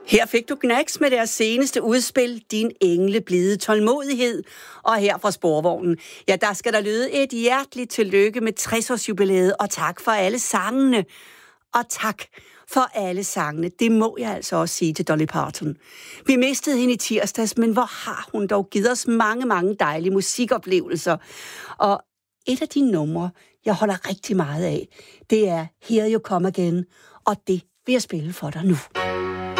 Her fik du Knacks med deres seneste udspil, Din engle blide tålmodighed. Og her fra Sporvognen, ja, der skal der lyde et hjerteligt tillykke med 60-års jubilæet, og tak for alle sangene. Og tak for alle sangene, det må jeg altså også sige til Dolly Parton. Vi mistede hende i tirsdags, men hvor har hun dog givet os mange, mange dejlige musikoplevelser. Og et af de numre, jeg holder rigtig meget af, det er Here You Come Again, og det vil jeg spille for dig nu.